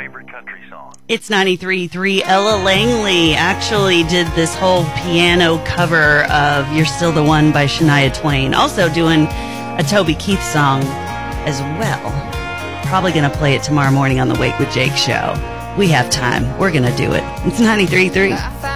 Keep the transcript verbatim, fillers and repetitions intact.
favorite country song. It's ninety-three point three. Ella Langley actually did this whole piano cover of You're Still the One by Shania Twain. Also doing a Toby Keith song as well. Probably going to play it tomorrow morning on the Wake with Jake show. We have time. We're going to do it. It's ninety-three point three.